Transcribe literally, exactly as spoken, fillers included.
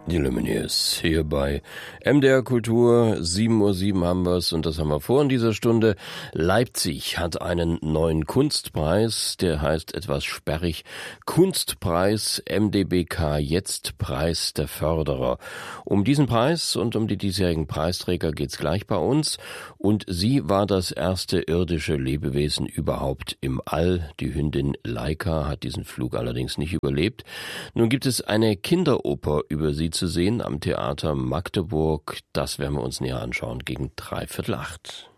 Die Lumineers hier bei M D R Kultur, sieben Uhr sieben haben wir's und das haben wir vor in dieser Stunde. Leipzig hat einen neuen Kunstpreis, der heißt etwas sperrig, Kunstpreis M D B K Jetzt Preis der Förderer. Um diesen Preis und um die diesjährigen Preisträger geht's gleich bei uns und sie war das erste irdische Lebewesen überhaupt im All. Die Hündin Laika hat diesen Flug allerdings nicht überlebt. Nun gibt es eine Kinderoper über sie zu sehen am Theater Magdeburg. Das werden wir uns näher anschauen gegen dreiviertel acht.